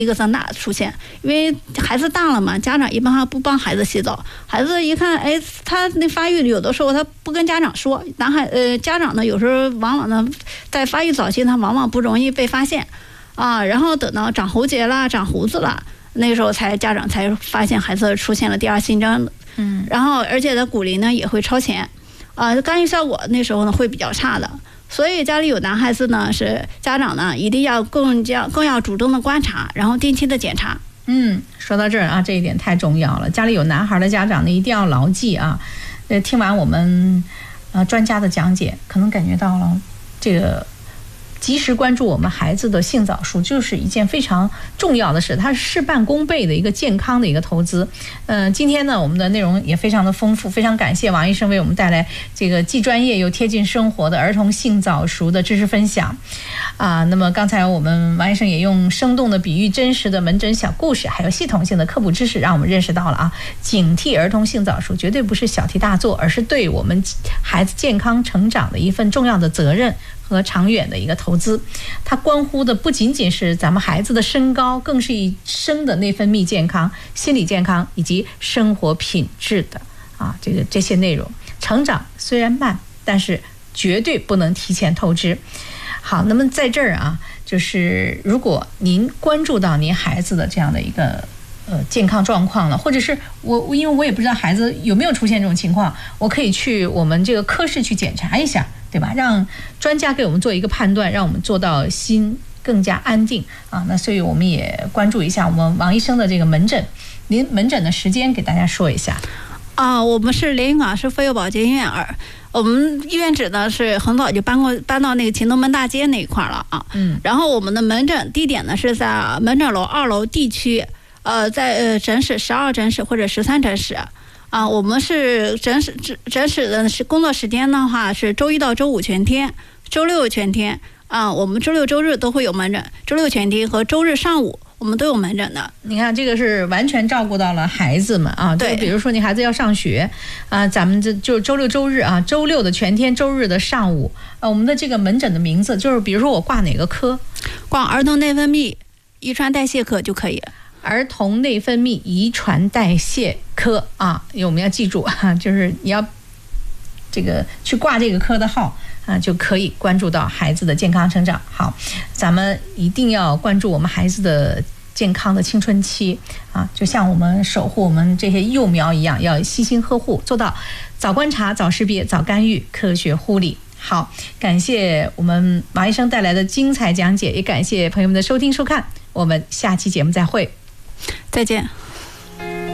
一个增大出现，因为孩子大了嘛，家长一般还不帮孩子洗澡，孩子一看，哎，他那发育有的时候他不跟家长说，家长呢有时候往往呢在发育早期，他往往不容易被发现啊，然后等到长喉结啦、长胡子了，那时候家长才发现孩子出现了第二性征，然后而且他骨龄呢也会超前，干预效果那时候呢会比较差的。所以家里有男孩子呢，是家长呢一定要更要主动的观察，然后定期的检查。 说到这儿啊，这一点太重要了。家里有男孩的家长呢，一定要牢记啊。听完我们专家的讲解，可能感觉到了这个及时关注我们孩子的性早熟就是一件非常重要的事，它是事半功倍的一个健康的一个投资。今天呢，我们的内容也非常的丰富，非常感谢王医生为我们带来这个既专业又贴近生活的儿童性早熟的知识分享那么刚才我们王医生也用生动的比喻、真实的门诊小故事，还有系统性的科普知识，让我们认识到了警惕儿童性早熟绝对不是小题大做，而是对我们孩子健康成长的一份重要的责任和长远的一个投资。它关乎的不仅仅是咱们孩子的身高，更是一生的内分泌健康、心理健康以及生活品质的这些内容。成长虽然慢，但是绝对不能提前透支。好，那么在这儿就是如果您关注到您孩子的这样的一个健康状况了，或者是因为我也不知道孩子有没有出现这种情况，我可以去我们这个科室去检查一下，对吧？让专家给我们做一个判断，让我们做到心更加安定那所以我们也关注一下我们王医生的这个门诊，您门诊的时间给大家说一下。 我们是连云港市妇幼保健医院我们医院址呢是很早就搬到那个秦东门大街那一块了然后我们的门诊地点呢是在门诊楼2楼D区，在诊室12诊室或者13诊室我们是诊室的工作时间的话是周一到周五全天，周六全天我们周六周日都会有门诊，周六全天和周日上午我们都有门诊的。 你看这个是完全照顾到了孩子们对，比如说你孩子要上学咱们就周六周日周六的全天，周日的上午我们的这个门诊的名字就是比如说我挂哪个科， 挂儿童内分泌遗传代谢科就可以。 儿童内分泌遗传代谢科我们要记住就是你要这个去挂这个科的号就可以关注到孩子的健康成长。好，咱们一定要关注我们孩子的健康的青春期就像我们守护我们这些幼苗一样，要悉心呵护，做到早观察、早识别、早干预、科学护理。好，感谢我们王医生带来的精彩讲解，也感谢朋友们的收听收看，我们下期节目再会， 再见。